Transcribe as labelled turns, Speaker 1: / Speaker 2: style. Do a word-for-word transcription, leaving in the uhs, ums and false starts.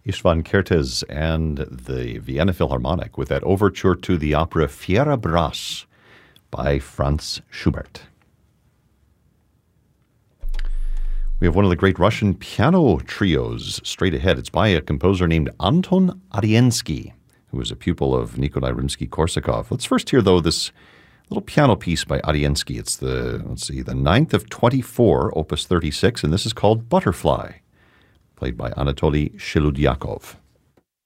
Speaker 1: Istvan Kertész and the Vienna Philharmonic with that overture to the opera Fierabras by Franz Schubert. We have one of the great Russian piano trios straight ahead. It's by a composer named Anton Ariensky, who was a pupil of Nikolai Rimsky-Korsakov. Let's first hear, though, this little piano piece by Ariensky. It's the, let's see, the ninth of twenty-four, opus thirty-six, and this is called Butterfly, played by Anatoly Sheludyakov.